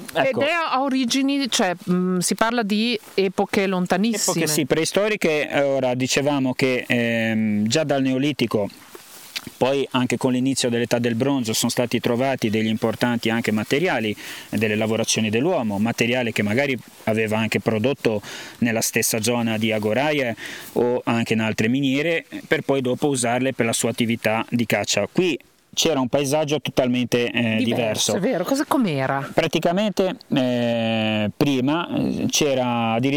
Ecco. Ed è a origini, cioè si parla di epoche lontanissime. Epoche sì, preistoriche. Ora dicevamo che già dal Neolitico, poi anche con l'inizio dell'età del bronzo, sono stati trovati degli importanti anche materiali delle lavorazioni dell'uomo, materiale che magari aveva anche prodotto nella stessa zona di Agoraie o anche in altre miniere, per poi dopo usarle per la sua attività di caccia. Qui c'era un paesaggio totalmente diverso. È vero, com'era? Praticamente prima c'era addirittura